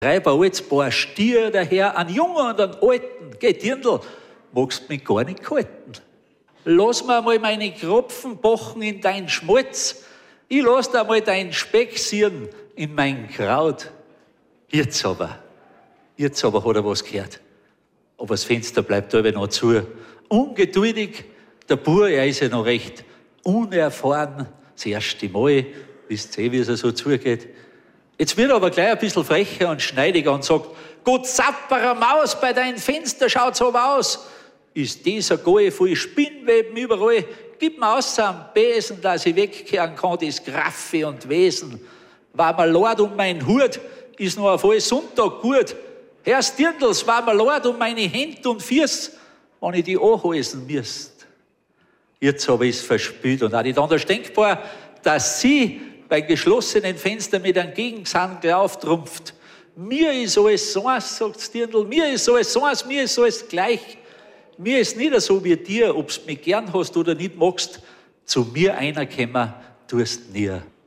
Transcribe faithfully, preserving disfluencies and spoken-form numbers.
Treib ein altes Paar Stier daher, einen Jungen und einen Alten. Geh, Dirndl, magst mich gar nicht halten. Lass mir einmal meine Kropfen pochen in dein Schmalz. Ich lass dir einmal deinen Speck sieren in mein Kraut. Jetzt aber, jetzt aber hat er was gehört. Aber das Fenster bleibt aber noch zu. Ungeduldig, der Bub, er ist ja noch recht unerfahren. Das erste Mal, wisst ihr, wie es so zugeht. Jetzt wird er aber gleich ein bisschen frecher und schneidiger und sagt, Gott sapperer Maus, bei deinem Fenster schaut's aber aus. Ist dieser Galle voll Spinnweben überall? Gib mir aus am Besen, dass ich wegkehren kann, das Graffe und Wesen. War mir Lord um mein Hut, ist noch auf alles Sonntag gut. Herr Stirndls, war mir Lord um meine Hände und Füße, wenn ich die anhalsen müsst. Jetzt habe ich es verspült und auch nicht anders denkbar, dass sie bei geschlossenen Fenstern mit einem Gegensang auftrumpft. Mir ist alles eins, sagt Stirndl, mir ist alles eins, mir ist alles gleich. Mir ist nicht so wie dir, ob's mich gern hast oder nicht magst, zu mir einer kommen, tust nie.